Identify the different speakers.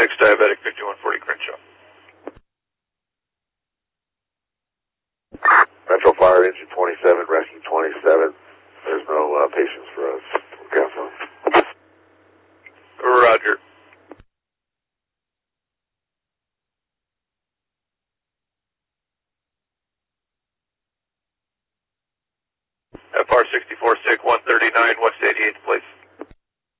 Speaker 1: diabetic 5140 Crenshaw.
Speaker 2: Metro Fire, engine 27, rescue 27. There's no patients for us. Cancel.
Speaker 1: Roger. FR 64 SIG 139, what's 88th place?